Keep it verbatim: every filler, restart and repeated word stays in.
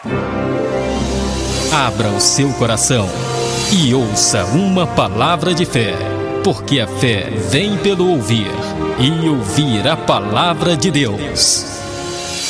Abra o seu coração e ouça uma palavra de fé, porque a fé vem pelo ouvir, e ouvir a palavra de Deus.